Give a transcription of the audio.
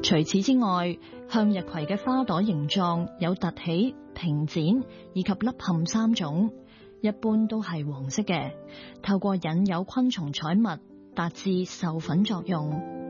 除此之外，向日葵嘅花朵形狀有凸起、平展以及凹陷3種，一般都係黃色嘅，透過引誘昆蟲採蜜，達至授粉作用。